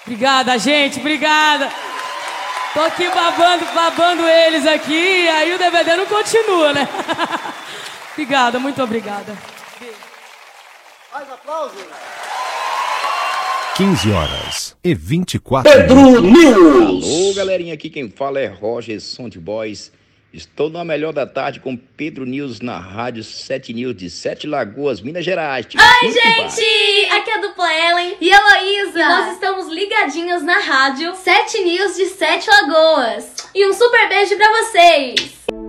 Obrigada, gente, obrigada. Tô aqui babando eles aqui, aí o DVD não continua, né? Obrigada, muito obrigada. Mais aplausos. 15h24. Pedro News. Alô, galerinha, aqui quem fala é Roger Sound Boys. Estou na melhor da tarde com Pedro News na rádio 7 News de Sete Lagoas, Minas Gerais. Oi, gente! Aqui é a dupla Ellen e Heloísa. E nós estamos ligadinhos na rádio 7 News de Sete Lagoas. E um super beijo pra vocês!